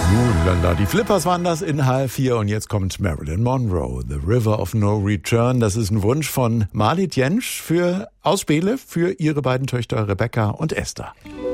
Lala, die Flippers waren das in H4 und jetzt kommt Marilyn Monroe, The River of No Return. Das ist ein Wunsch von Marlit Jentsch aus Spele für ihre beiden Töchter Rebecca und Esther.